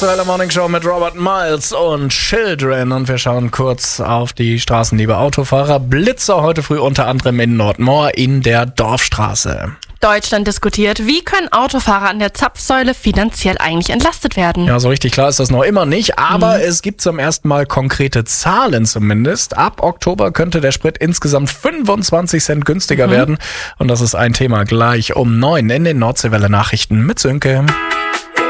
Aktuelle Morning Show mit Robert Miles und Children und wir schauen kurz auf die Straßen, liebe Autofahrer. Blitzer heute früh unter anderem in Nordmoor in der Dorfstraße. Deutschland diskutiert, wie können Autofahrer an der Zapfsäule finanziell eigentlich entlastet werden? Ja, so richtig klar ist das noch immer nicht, aber es gibt zum ersten Mal konkrete Zahlen zumindest. Ab Oktober könnte der Sprit insgesamt 25 Cent günstiger werden und das ist ein Thema gleich um 9 in den Nordseewelle Nachrichten mit Sönke.